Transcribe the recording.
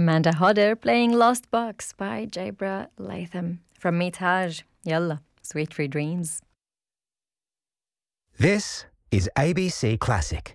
Amanda Hodder playing Lost Box by Jabra Latham. From me Taj, yalla, sweet free dreams. This is ABC Classic.